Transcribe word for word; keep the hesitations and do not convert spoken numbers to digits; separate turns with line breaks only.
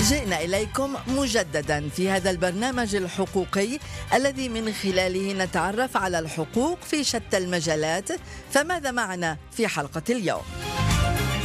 جئنا إليكم مجددا في هذا البرنامج الحقوقي الذي من خلاله نتعرف على الحقوق في شتى المجالات. فماذا معنا في حلقة اليوم؟